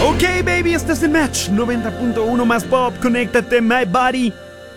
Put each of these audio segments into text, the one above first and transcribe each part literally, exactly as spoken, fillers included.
Ok, baby, este es el Match noventa punto uno más pop. Conéctate, my body.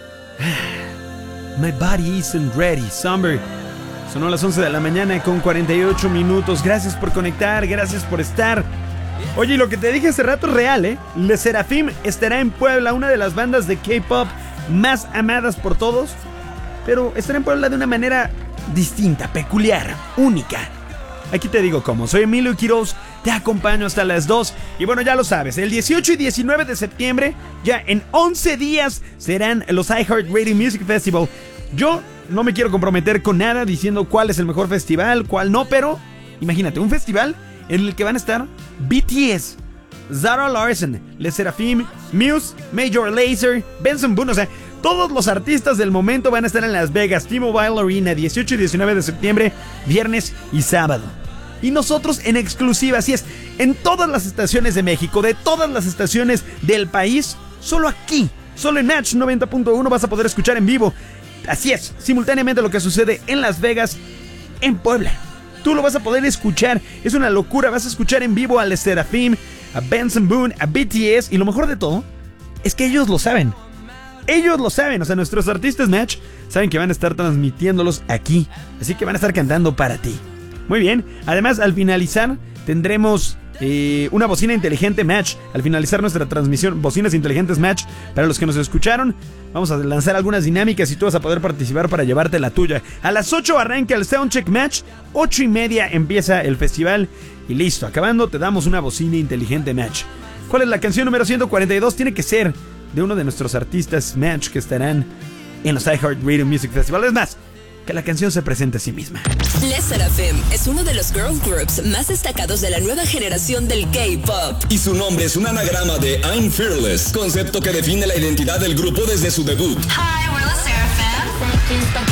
My body isn't ready, Summer. Sonó a las once de la mañana con cuarenta y ocho minutos. Gracias por conectar, gracias por estar. Oye, lo que te dije hace rato es real, ¿eh? Le Sserafim estará en Puebla, una de las bandas de K-pop más amadas por todos. Pero estará en Puebla de una manera distinta, peculiar, única. Aquí te digo cómo. Soy Emilio Quiroz, te acompaño hasta las dos. Y bueno, ya lo sabes, el dieciocho y diecinueve de septiembre, ya en once días, serán los iHeartRadio Music Festival. Yo no me quiero comprometer con nada diciendo cuál es el mejor festival, cuál no, pero imagínate, un festival en el que van a estar B T S, Zara Larsson, Le Sserafim, Muse, Major Lazer, Benson Boone, o sea, todos los artistas del momento van a estar en Las Vegas, T-Mobile Arena, dieciocho y diecinueve de septiembre, viernes y sábado. Y nosotros en exclusiva, así es, en todas las estaciones de México, de todas las estaciones del país, solo aquí, solo en Match noventa punto uno vas a poder escuchar en vivo. Así es, simultáneamente lo que sucede en Las Vegas, en Puebla. Tú lo vas a poder escuchar, es una locura, vas a escuchar en vivo a Le Sserafim, a Benson Boone, a B T S, y lo mejor de todo es que ellos lo saben. Ellos lo saben, o sea, nuestros artistas Match saben que van a estar transmitiéndolos aquí, así que van a estar cantando para ti. Muy bien, además al finalizar tendremos eh, una bocina inteligente Match. Al finalizar nuestra transmisión, bocinas inteligentes Match para los que nos escucharon. Vamos a lanzar algunas dinámicas y tú vas a poder participar para llevarte la tuya. A las ocho arranca el Soundcheck Match, ocho y media empieza el festival y listo, acabando te damos una bocina inteligente Match. ¿Cuál es la canción número ciento cuarenta y dos? Tiene que ser de uno de nuestros artistas Match que estarán en los iHeartRadio Music Festival. Es más, que la canción se presente a sí misma. Le Sserafim es uno de los girl groups más destacados de la nueva generación del K-pop. Y su nombre es un anagrama de I'm Fearless, concepto que define la identidad del grupo desde su debut. Hi, we're Le Sserafim.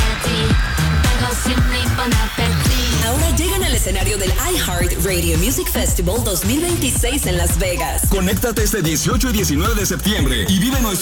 Ahora llegan al escenario del iHeartRadio Music Festival dos mil veintiséis en Las Vegas. Conéctate este dieciocho y diecinueve de septiembre y vive nuestro